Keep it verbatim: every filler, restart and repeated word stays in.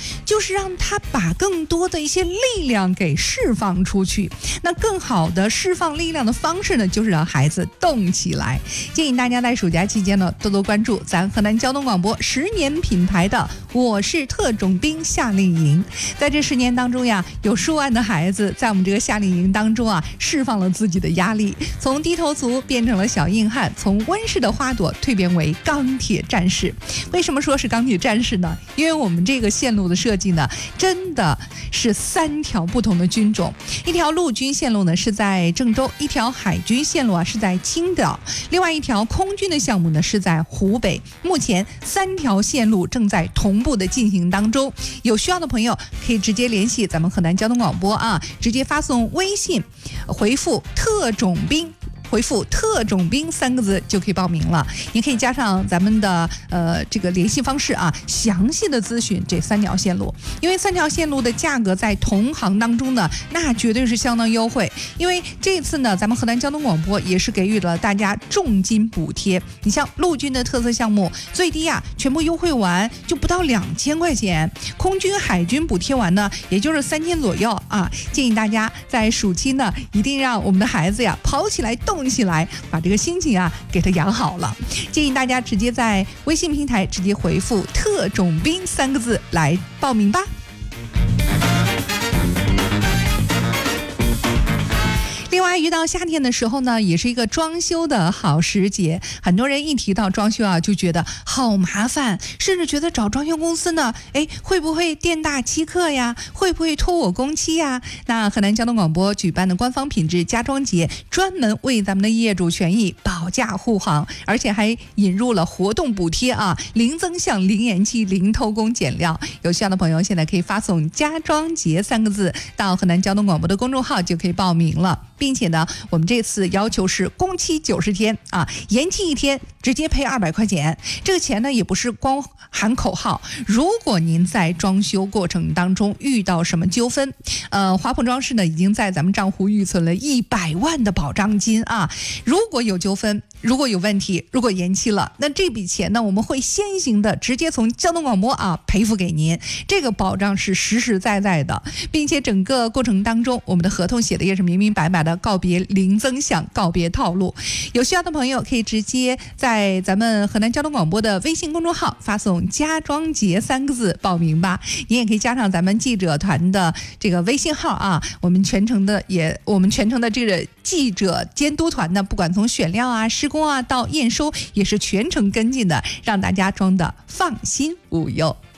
就是让他把更多的一些力量给释放出去。那更好的释放力量的方式呢，就是让孩子动起来。建议大家在暑假期间呢，多多关注咱河南交通广播十年品牌的我是特种兵夏令营。在这十年当中呀，有数万的孩子在我们这个夏令营当中啊，释放了自己的压力，从低头族变成了小硬汉，从温室的花朵蜕变为钢铁战士。为什么说是钢铁战士呢？因为我们这个线路的设计呢，真的是三条不同的军种。一条陆军线路呢是在郑州，一条海军线路啊是在青岛，另外一条空军的项目呢是在湖北。目前三条线路正在同步的进行当中，有需要的朋友可以直接联系咱们河南交通广播啊，直接发送微信回复特种兵，回复特种兵三个字就可以报名了。你可以加上咱们的呃这个联系方式啊，详细的咨询这三条线路。因为三条线路的价格在同行当中呢，那绝对是相当优惠。因为这次呢，咱们河南交通广播也是给予了大家重金补贴。你像陆军的特色项目，最低啊全部优惠完就不到两千块钱，空军海军补贴完呢，也就是三千左右啊。建议大家在暑期呢，一定让我们的孩子呀跑起来动起来，把这个心情啊给它养好了。建议大家直接在微信平台直接回复特种兵三个字来报名吧。另外，遇到夏天的时候呢，也是一个装修的好时节。很多人一提到装修啊，就觉得好麻烦，甚至觉得找装修公司呢，哎，会不会店大欺客呀？会不会拖我工期呀？那河南交通广播举办的官方品质家装节，专门为咱们的业主权益保驾护航，而且还引入了活动补贴啊，零增项、零延期、零偷工减料。有需要的朋友，现在可以发送家装节三个字到河南交通广播的公众号，就可以报名了。并且呢，我们这次要求是工期九十天啊，延期一天直接赔二百块钱。这个钱呢也不是光喊口号。如果您在装修过程当中遇到什么纠纷，呃，华普装饰呢已经在咱们账户预存了一百万的保障金啊。如果有纠纷，如果有问题，如果延期了，那这笔钱呢我们会先行的直接从交通广播啊赔付给您。这个保障是实实在在的，并且整个过程当中我们的合同写的也是明明白白的，告别零增项，告别套路。有需要的朋友可以直接在咱们河南交通广播的微信公众号发送家装节三个字报名吧。你也可以加上咱们记者团的这个微信号啊，我们全程的也我们全程的这个记者监督团呢，不管从选料啊、施工啊到验收，也是全程跟进的，让大家装的放心无忧。